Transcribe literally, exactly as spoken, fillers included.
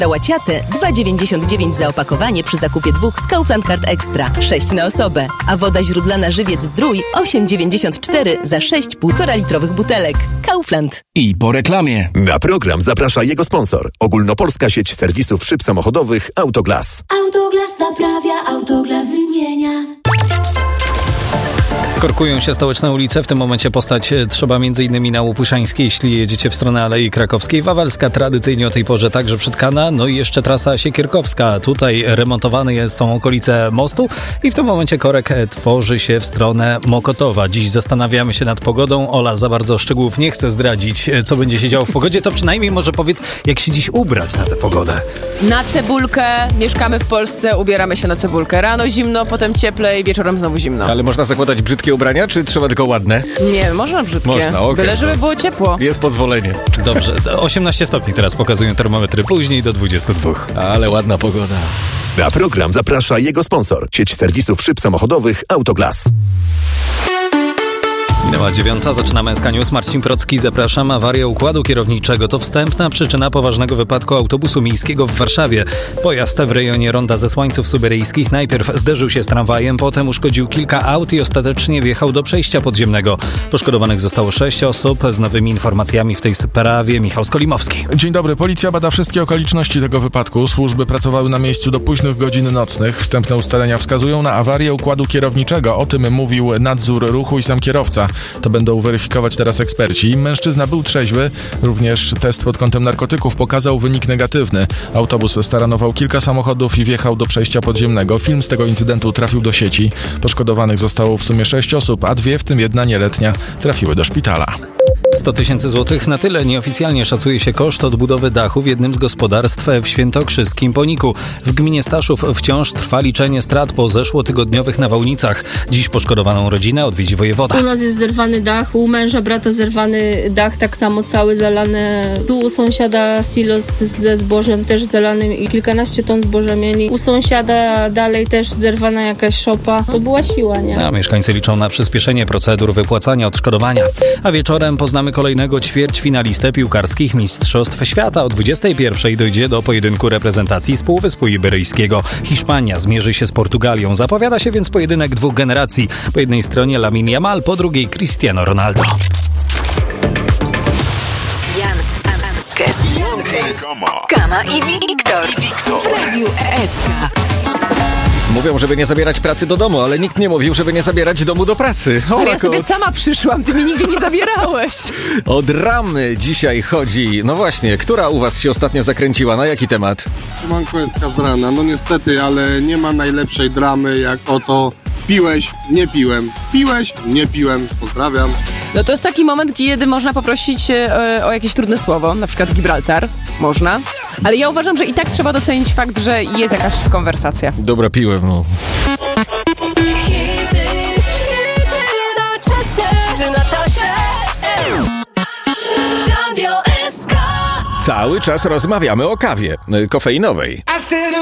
Łaciate dwa dziewięćdziesiąt dziewięć za opakowanie przy zakupie dwóch z Kaufland Card Extra. sześć na osobę. A woda źródlana Żywiec Zdrój osiem dziewięćdziesiąt cztery za sześć półtora litrowych butelek. Kaufland. I po reklamie. Na program zaprasza jego sponsor. Ogólnopolska sieć serwisów szyb samochodowych Autoglas. Autoglas naprawia, Autoglas wymienia. Korkują się stołeczne ulice. W tym momencie postać trzeba m.in. na Łopuszańskiej, jeśli jedziecie w stronę Alei Krakowskiej. Wawelska tradycyjnie o tej porze także przytkana. No i jeszcze trasa Siekierkowska. Tutaj remontowane są okolice mostu i w tym momencie korek tworzy się w stronę Mokotowa. Dziś zastanawiamy się nad pogodą. Ola za bardzo szczegółów nie chce zdradzić, co będzie się działo w pogodzie. To przynajmniej może powiedz, jak się dziś ubrać na tę pogodę. Na cebulkę. Mieszkamy w Polsce, ubieramy się na cebulkę. Rano zimno, potem cieplej, wieczorem znowu zimno. Ale można zakładać brzydkie ubrania, czy trzeba tylko ładne? Nie, można brzydkie. Można, okej. Byle, żeby było ciepło. Jest pozwolenie. Dobrze, osiemnaście stopni teraz pokazują termometry, później do dwudziestu dwóch. Ale ładna pogoda. Na program zaprasza jego sponsor. Sieć serwisów szyb samochodowych Autoglas. Minęła dziewiąta, zaczynamy S K News. Marcin Procki, zapraszam. Awaria układu kierowniczego to wstępna przyczyna poważnego wypadku autobusu miejskiego w Warszawie. Pojazd w rejonie Ronda Zesłańców Syberyjskich najpierw zderzył się z tramwajem, potem uszkodził kilka aut i ostatecznie wjechał do przejścia podziemnego. Poszkodowanych zostało sześć osób. Z nowymi informacjami w tej sprawie Michał Skolimowski. Dzień dobry. Policja bada wszystkie okoliczności tego wypadku. Służby pracowały na miejscu do późnych godzin nocnych. Wstępne ustalenia wskazują na awarię układu kierowniczego. O tym mówił nadzór ruchu i sam kierowca. To będą weryfikować teraz eksperci. Mężczyzna był trzeźwy, również test pod kątem narkotyków pokazał wynik negatywny. Autobus staranował kilka samochodów i wjechał do przejścia podziemnego. Film z tego incydentu trafił do sieci. Poszkodowanych zostało w sumie sześć osób, a dwie, w tym jedna nieletnia, trafiły do szpitala. sto tysięcy złotych na tyle nieoficjalnie szacuje się koszt odbudowy dachu w jednym z gospodarstw w świętokrzyskim Poniku. W gminie Staszów wciąż trwa liczenie strat po zeszłotygodniowych nawałnicach. Dziś poszkodowaną rodzinę odwiedzi wojewoda. U nas jest zerwany dach, u męża brata zerwany dach, tak samo cały zalany. Tu u sąsiada silos ze zbożem też zalanym i kilkanaście ton zboża mieli. U sąsiada dalej też zerwana jakaś szopa. To była siła, nie? A mieszkańcy liczą na przyspieszenie procedur wypłacania odszkodowania. A wieczorem poznamy kolejnego ćwierćfinalistę piłkarskich Mistrzostw Świata. O dwudziestej pierwszej dojdzie do pojedynku reprezentacji z Półwyspu Iberyjskiego. Hiszpania zmierzy się z Portugalią. Zapowiada się więc pojedynek dwóch generacji. Po jednej stronie Lamine Yamal, po drugiej Cristiano Ronaldo. Jan Kes, Kama i Wiktor w Radiu S K. Mówią, żeby nie zabierać pracy do domu, ale nikt nie mówił, żeby nie zabierać domu do pracy. Ale ja sobie sama przyszłam, ty mi nigdzie nie zabierałeś. O dramy dzisiaj chodzi. No właśnie, która u was się ostatnio zakręciła? Na jaki temat? Manko jest z rana. No niestety, ale nie ma najlepszej dramy jak oto piłeś, nie piłem. Piłeś, nie piłem. Pozdrawiam. No to jest taki moment, kiedy można poprosić e, o jakieś trudne słowo, na przykład Gibraltar. Można. Ale ja uważam, że i tak trzeba docenić fakt, że jest jakaś konwersacja. Dobra, piłem, no. Hity, hity na czasie, na czasie. Radio S K. Cały czas rozmawiamy o kawie kofeinowej.